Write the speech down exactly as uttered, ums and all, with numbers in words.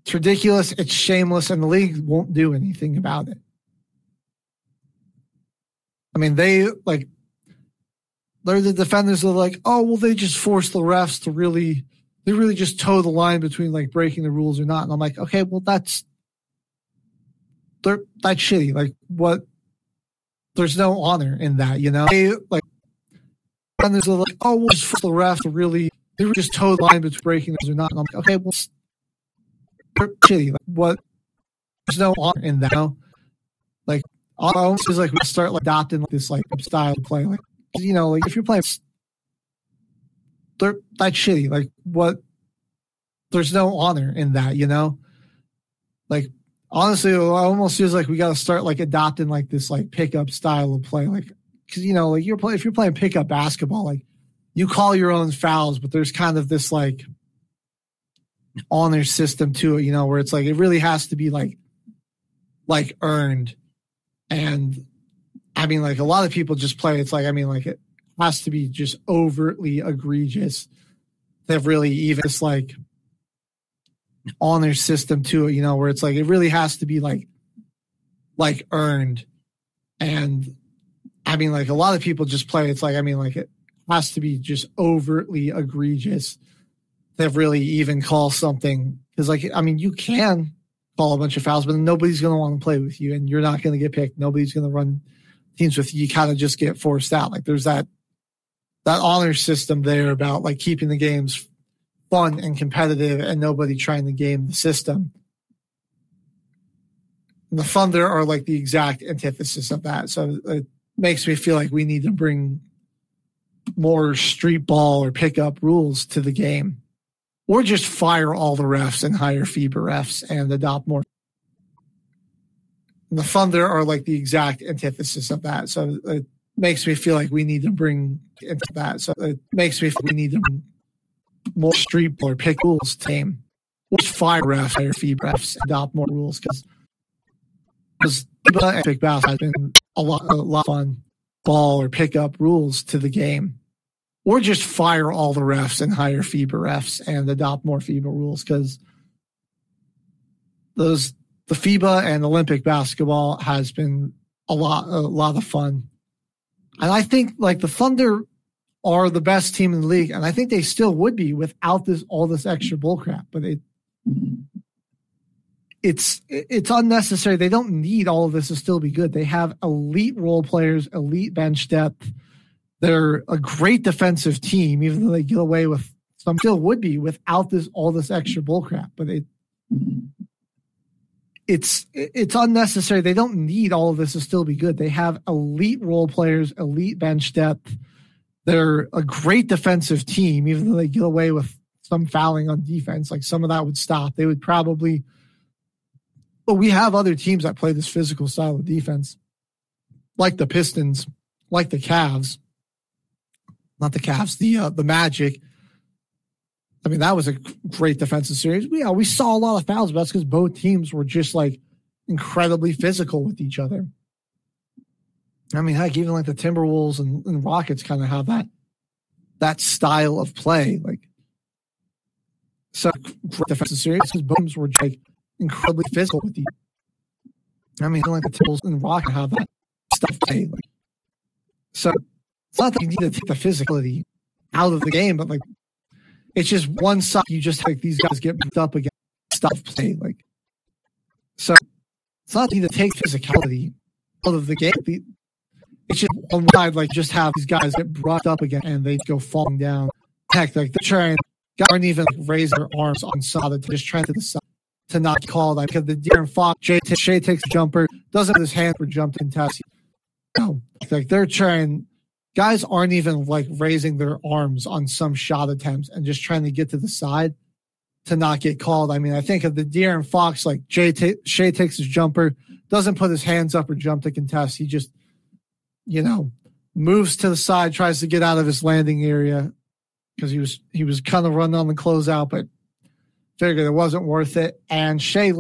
It's ridiculous. It's shameless, and the league won't do anything about it. I mean, they like they're the defenders that are like, oh, well, they just force the refs to really, they really just toe the line between like breaking the rules or not. And I'm like, okay, well, that's they're that's shitty. Like, what? There's no honor in that, you know. They, like defenders are like, oh, we'll just force the refs to really, they really just toe the line between breaking the rules or not. And I'm like, okay, well, they're shitty. Like, what? There's no honor in that. You know? Like, almost is like we start like adopting like, this like style of play, like you know, like if you're playing, they're that's shitty. Like what? There's no honor in that, you know. Like honestly, it almost feels like we got to start like adopting like this like pickup style of play, like because you know, like you're play if you're playing pickup basketball, like you call your own fouls, but there's kind of this like honor system to it, you know, where it's like it really has to be like like earned. And I mean, like a lot of people just play. It's like, I mean, like it has to be just overtly egregious. They have really even this like honor system to it, you know, where it's like, it really has to be like, like earned. And I mean, like a lot of people just play. It's like, I mean, like it has to be just overtly egregious. They have really even call something. Cause like, I mean, you can call a bunch of fouls, but nobody's going to want to play with you and you're not going to get picked. Nobody's going to run teams with you. You kind of just get forced out. Like there's that, that honor system there about like keeping the games fun and competitive and nobody trying to game the system. And the Thunder are like the exact antithesis of that. So it makes me feel like we need to bring more street ball or pickup rules to the game. Or just fire all the refs and hire FIBA refs and adopt more. And the Thunder are like the exact antithesis of that. So it makes me feel like we need to bring into that. So it makes me feel like we need to bring more street ball or pick rules to the game. Or just fire refs, hire FIBA refs, and adopt more rules because because FIBA and pick basketball has been a lot, a lot of fun ball or pickup rules to the game. Or just fire all the refs and hire FIBA refs and adopt more FIBA rules because those the FIBA and Olympic basketball has been a lot a lot of fun. And I think like the Thunder are the best team in the league, and I think they still would be without this all this extra bullcrap. But it it's it's unnecessary. They don't need all of this to still be good. They have elite role players, elite bench depth. They're a great defensive team, even though they get away with some still would be without this all this extra bullcrap. But it it's it's unnecessary. They don't need all of this to still be good. They have elite role players, elite bench depth. They're a great defensive team, even though they get away with some fouling on defense. Like some of that would stop. They would probably. But we have other teams that play this physical style of defense, like the Pistons, like the Cavs. Not the Cavs, the uh, the Magic. I mean, that was a great defensive series. We, uh, we saw a lot of fouls, but that's because both teams were just like incredibly physical with each other. I mean, heck, even like the Timberwolves and, and Rockets kind of have that that style of play. Like, so great defensive series because both teams were just, like incredibly physical with each other. I mean, like the Timberwolves and Rockets have that stuff play. Like, so. It's not that you need to take the physicality out of the game, but like it's just one side. You just like these guys get beat up against stuff play. Like so, it's not that you need to take physicality out of the game. It's just one side. Like just have these guys get brought up again and they go falling down. Heck, like they're trying. Guys aren't even like, raise their arms on solid. They're just trying to decide to not call that because the De'Aaron Fox, Jay, Shea takes a jumper, doesn't have his hand for jump and test. No, like they're trying. Guys aren't even like raising their arms on some shot attempts and just trying to get to the side to not get called. I mean, I think of the De'Aaron Fox, like Jay ta- Shea takes his jumper, doesn't put his hands up or jump to contest. He just, you know, moves to the side, tries to get out of his landing area because he was he was kind of running on the closeout, but figured it wasn't worth it. And Shea